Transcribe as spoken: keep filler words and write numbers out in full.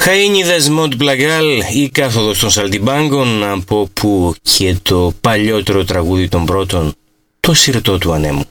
Χαΐνιδας Μοντ Πλαγκάλ, η κάθοδος των Σαλτιμπάγκων, από που και το παλιότερο τραγούδι των πρώτων, το Συρτό του Ανέμου.